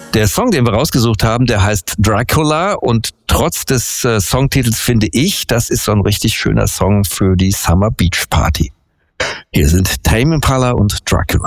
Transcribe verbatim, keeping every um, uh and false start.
Der Song, den wir rausgesucht haben, der heißt Dracula und trotz des äh, Songtitels finde ich, das ist so ein richtig schöner Song für die Summer Beach Party. Hier sind Tame Impala und Dracula.